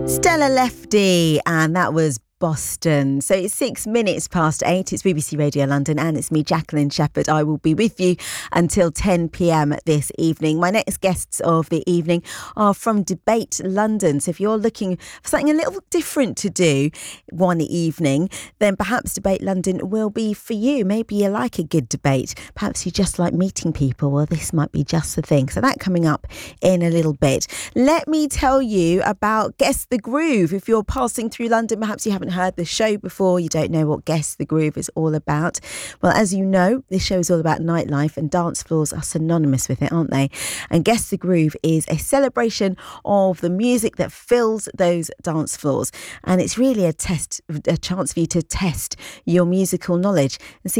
Stella Lefty, and that was Boston. So it's 6 minutes past 8. It's BBC Radio London, and it's me, Jacqueline Shepherd. I will be with you until 10 p.m. this evening. My next guests of the evening are from Debate London. So if you're looking for something a little different to do one evening, then perhaps Debate London will be for you. Maybe you like a good debate. Perhaps you just like meeting people. Well, this might be just the thing. So that coming up in a little bit. Let me tell you about Guess the Groove. If you're passing through London, perhaps you haven't heard the show before, you don't know what Guess the Groove is all about. Well, as you know, this show is all about nightlife, and dance floors are synonymous with it, aren't they? And Guess the Groove is a celebration of the music that fills those dance floors, and it's really a chance for you to test your musical knowledge and see